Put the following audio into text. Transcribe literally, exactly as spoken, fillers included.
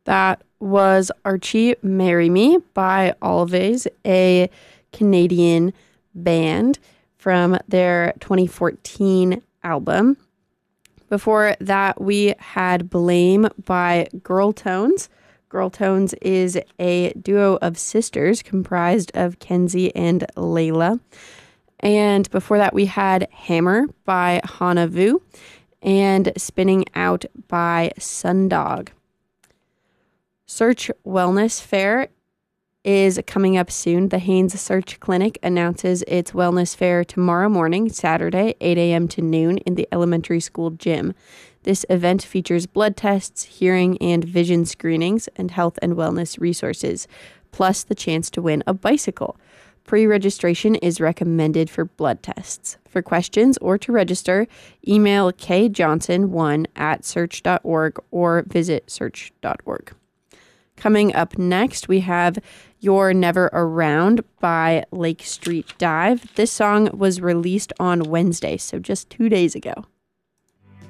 That was Archie Marry Me by Always, a Canadian band from their twenty fourteen album. Before that, we had Blame by Girl Tones. Girl Tones is a duo of sisters comprised of Kenzie and Layla. And before that, we had Hammer by Hana Vu and Spinning Out by Sundog. Search Wellness Fair is coming up soon. The Haynes Search Clinic announces its wellness fair tomorrow morning, Saturday, eight a.m. to noon in the elementary school gym. This event features blood tests, hearing and vision screenings, and health and wellness resources, plus the chance to win a bicycle. Pre-registration is recommended for blood tests. For questions or to register, email k johnson one at search dot org or visit search dot org. Coming up next, we have You're Never Around by Lake Street Dive. This song was released on Wednesday, so just two days ago.